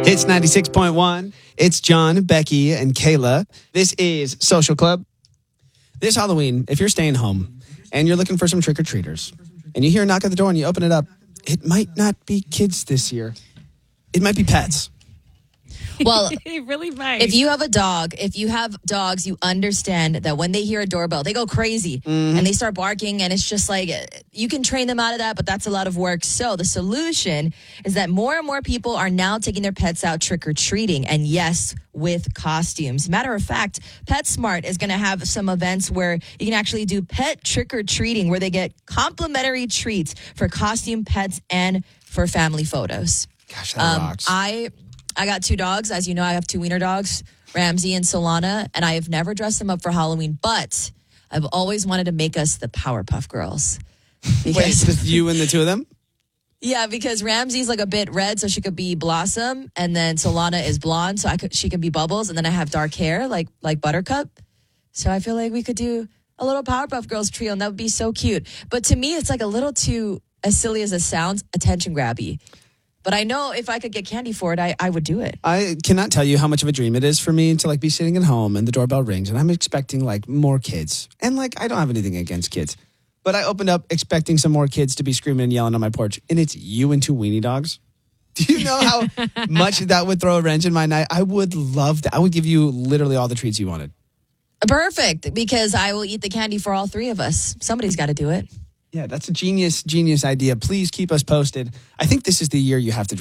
It's 96.1. It's John, Becky, and Kayla. This is Social Club. This Halloween, if you're staying home and you're looking for some trick-or-treaters and you hear a knock at the door and you open it up, it might not be kids this year. It might be pets. Well, it really might. if you have dogs, you understand that when they hear a doorbell, they go crazy and they start barking, and it's just like you can train them out of that, but that's a lot of work. So the solution is that more and more people are now taking their pets out trick-or-treating, and yes, with costumes. Matter of fact, PetSmart is going to have some events where you can actually do pet trick-or-treating, where they get complimentary treats for costume pets and for family photos. Gosh, that rocks. I got two dogs. As you know, I have two wiener dogs, Ramsey and Solana, and I have never dressed them up for Halloween, but I've always wanted to make us the Powerpuff Girls. Wait, just you and the two of them? Yeah, because Ramsey's like a bit red, so she could be Blossom, and then Solana is blonde, so she could be Bubbles, and then I have dark hair like Buttercup. So I feel like we could do a little Powerpuff Girls trio, and that would be so cute. But to me, it's like a little too, as silly as it sounds, attention grabby. But I know if I could get candy for it, I would do it. I cannot tell you how much of a dream it is for me to be sitting at home and the doorbell rings and I'm expecting more kids. And I don't have anything against kids. But I opened up expecting some more kids to be screaming and yelling on my porch. And it's you and two weenie dogs. Do you know how much that would throw a wrench in my night? I would love that. I would give you literally all the treats you wanted. Perfect, because I will eat the candy for all three of us. Somebody's got to do it. Yeah, that's a genius idea. Please keep us posted. I think this is the year you have to